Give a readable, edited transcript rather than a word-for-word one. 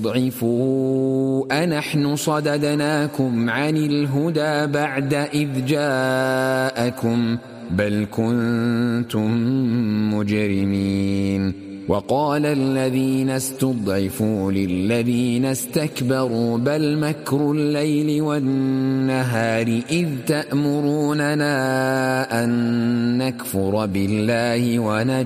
ضعفوا أنحن صددناكم عن الهدى بعد إذ جاءكم بل كنتم مجرمين. وقال الذين استضعفوا للذين استكبروا بل مكر الليل والنهار إذ تأمروننا أن نكفر بالله